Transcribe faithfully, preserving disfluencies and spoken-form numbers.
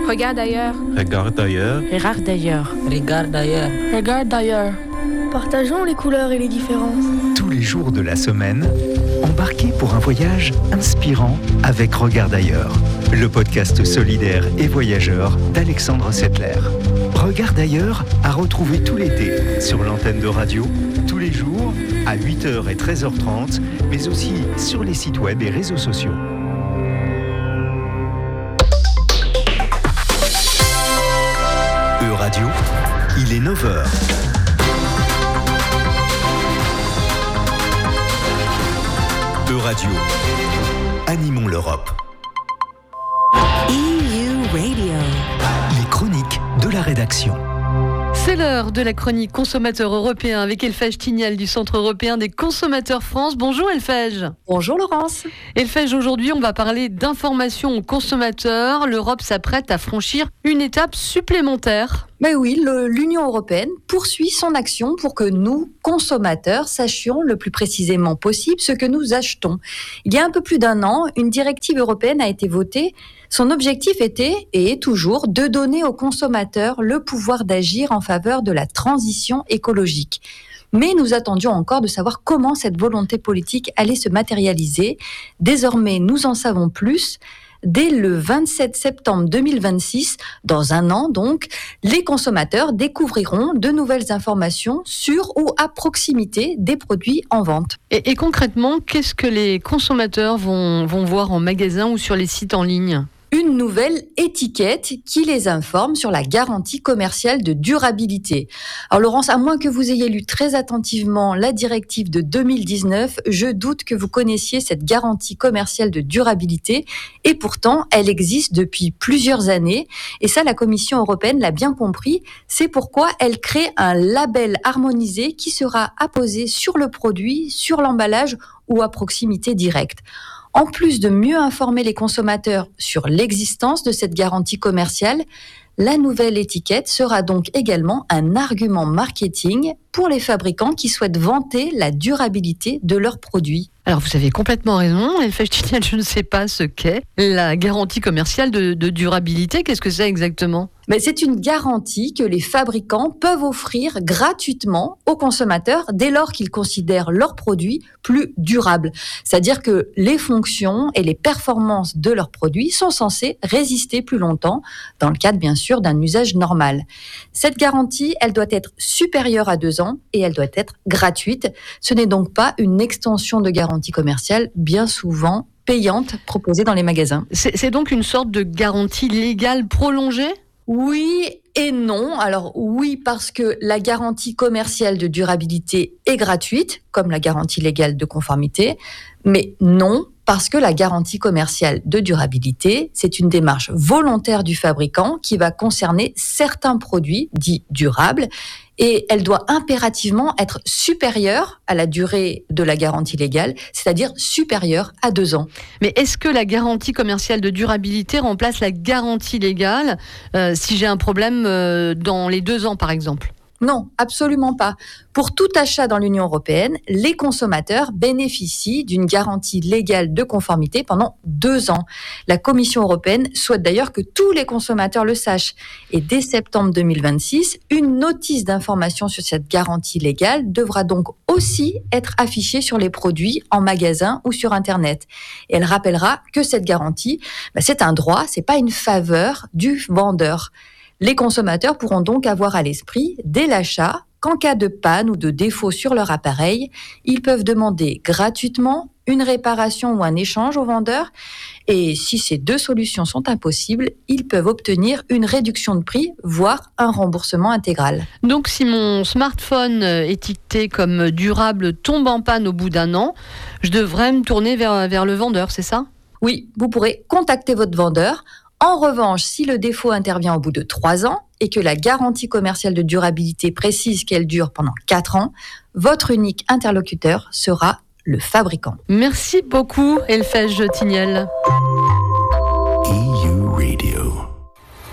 Regarde ailleurs. Regarde ailleurs. Regarde d'ailleurs. Regarde d'ailleurs. Regarde d'ailleurs. Partageons les couleurs et les différences. Tous les jours de la semaine, embarquez pour un voyage inspirant avec Regard d'ailleurs, le podcast solidaire et voyageur d'Alexandre Settler. Regard d'ailleurs à retrouver tout l'été sur l'antenne de radio, tous les jours à huit heures et treize heures trente, mais aussi sur les sites web et réseaux sociaux. E-Radio, il est neuf heures. E-Radio, animons l'Europe. E U Radio. Les chroniques de la rédaction. C'est l'heure de la chronique consommateur européen avec Elfège Tignal du Centre européen des consommateurs France. Bonjour Elfège. Bonjour Laurence. Elfège, aujourd'hui on va parler d'information aux consommateurs. L'Europe s'apprête à franchir une étape supplémentaire. Mais oui, le, l'Union européenne poursuit son action pour que nous, consommateurs, sachions le plus précisément possible ce que nous achetons. Il y a un peu plus d'un an, une directive européenne a été votée. Son objectif était, et est toujours, de donner aux consommateurs le pouvoir d'agir en faveur de la transition écologique. Mais nous attendions encore de savoir comment cette volonté politique allait se matérialiser. Désormais, nous en savons plus. Dès le vingt-sept septembre deux mille vingt-six, dans un an donc, les consommateurs découvriront de nouvelles informations sur ou à proximité des produits en vente. Et, et concrètement, qu'est-ce que les consommateurs vont, vont voir en magasin ou sur les sites en ligne ? Une nouvelle étiquette qui les informe sur la garantie commerciale de durabilité. Alors Laurence, à moins que vous ayez lu très attentivement la directive de deux mille dix-neuf, je doute que vous connaissiez cette garantie commerciale de durabilité et pourtant elle existe depuis plusieurs années et ça la Commission européenne l'a bien compris, c'est pourquoi elle crée un label harmonisé qui sera apposé sur le produit, sur l'emballage ou à proximité directe. En plus de mieux informer les consommateurs sur l'existence de cette garantie commerciale, la nouvelle étiquette sera donc également un argument marketing pour les fabricants qui souhaitent vanter la durabilité de leurs produits. Alors vous avez complètement raison, Elfège Tignal, je ne sais pas ce qu'est la garantie commerciale de, de durabilité. Qu'est-ce que c'est exactement ? Mais c'est une garantie que les fabricants peuvent offrir gratuitement aux consommateurs dès lors qu'ils considèrent leurs produits plus durables. C'est-à-dire que les fonctions et les performances de leurs produits sont censées résister plus longtemps, dans le cadre bien sûr d'un usage normal. Cette garantie, elle doit être supérieure à deux ans et elle doit être gratuite. Ce n'est donc pas une extension de garantie commerciale, bien souvent payante, proposée dans les magasins. C'est, c'est donc une sorte de garantie légale prolongée ? Oui et non. Alors oui, parce que la garantie commerciale de durabilité est gratuite, comme la garantie légale de conformité, mais non, parce que la garantie commerciale de durabilité, c'est une démarche volontaire du fabricant qui va concerner certains produits dits durables et elle doit impérativement être supérieure à la durée de la garantie légale, c'est-à-dire supérieure à deux ans. Mais est-ce que la garantie commerciale de durabilité remplace la garantie légale euh, si j'ai un problème euh, dans les deux ans par exemple ? Non, absolument pas. Pour tout achat dans l'Union européenne, les consommateurs bénéficient d'une garantie légale de conformité pendant deux ans. La Commission européenne souhaite d'ailleurs que tous les consommateurs le sachent. Et dès septembre deux mille vingt-six, une notice d'information sur cette garantie légale devra donc aussi être affichée sur les produits en magasin ou sur Internet. Et elle rappellera que cette garantie, bah, c'est un droit, c'est pas une faveur du vendeur. Les consommateurs pourront donc avoir à l'esprit, dès l'achat, qu'en cas de panne ou de défaut sur leur appareil, ils peuvent demander gratuitement une réparation ou un échange au vendeur. Et si ces deux solutions sont impossibles, ils peuvent obtenir une réduction de prix, voire un remboursement intégral. Donc si mon smartphone étiqueté comme durable tombe en panne au bout d'un an, je devrais me tourner vers, vers le vendeur, c'est ça ? Oui, vous pourrez contacter votre vendeur. En revanche, si le défaut intervient au bout de trois ans et que la garantie commerciale de durabilité précise qu'elle dure pendant quatre ans, votre unique interlocuteur sera le fabricant. Merci beaucoup, Elfège Tignal.